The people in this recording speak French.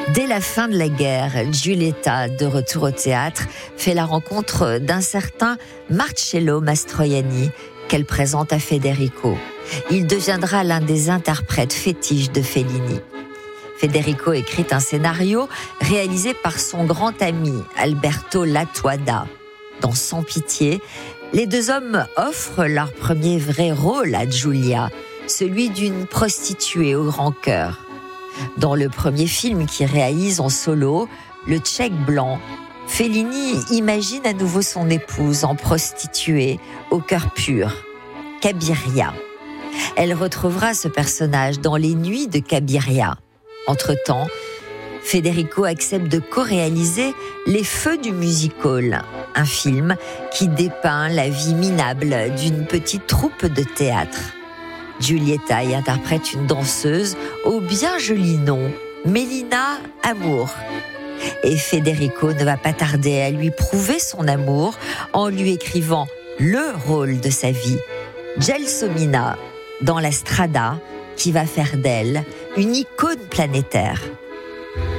Dès la fin de la guerre, Giulietta, de retour au théâtre, fait la rencontre d'un certain Marcello Mastroianni qu'elle présente à Federico. Il deviendra l'un des interprètes fétiches de Fellini. Federico écrit un scénario réalisé par son grand ami Alberto Lattuada. Dans Sans pitié, les deux hommes offrent leur premier vrai rôle à Giulia, celui d'une prostituée au grand cœur. Dans le premier film qu'il réalise en solo, Le Tchèque blanc, Fellini imagine à nouveau son épouse en prostituée au cœur pur, Cabiria. Elle retrouvera ce personnage dans Les Nuits de Cabiria. Entre-temps, Federico accepte de co-réaliser Les Feux du music-hall, un film qui dépeint la vie minable d'une petite troupe de théâtre. Giulietta y interprète une danseuse au bien joli nom, Mélina Amour. Et Federico ne va pas tarder à lui prouver son amour en lui écrivant le rôle de sa vie, Gelsomina, dans la Strada, qui va faire d'elle une icône planétaire.